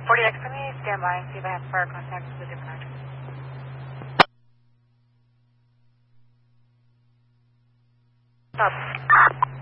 40X, let me stand by and see if I have fire contact with a different address. Stop.